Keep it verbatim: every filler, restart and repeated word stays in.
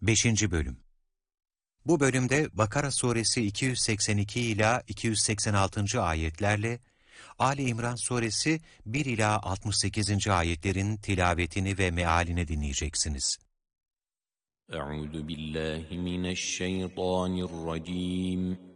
beşinci Bölüm. Bu bölümde Bakara suresi iki yüz seksen iki ila iki yüz seksen altıncı ayetlerle Ali İmran suresi bir ila altmış sekizinci ayetlerin tilavetini ve mealini dinleyeceksiniz. Euzu billahi mineşşeytanirracim.